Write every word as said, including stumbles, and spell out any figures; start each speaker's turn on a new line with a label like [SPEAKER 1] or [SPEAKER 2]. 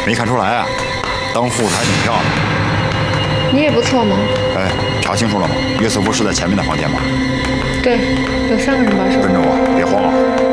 [SPEAKER 1] 没看出来啊，当副还挺漂亮。
[SPEAKER 2] 你也不错嘛。
[SPEAKER 1] 哎，查清楚了吗？约瑟夫是在前面的房间吗？
[SPEAKER 2] 对，有三个人把守。
[SPEAKER 1] 跟着我，别慌啊。